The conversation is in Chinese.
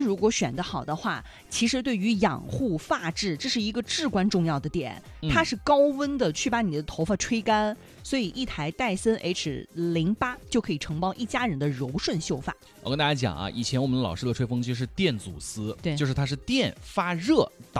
如果选得好的话，其实对于养护发质，这是一个至关重要的点。它是高温的去把你的头发吹干，所以一台戴森 H08就可以承包一家人的柔顺秀发。 我跟大家讲啊，以前我们老式的吹风机是电阻丝， 对， 就是它是电发热导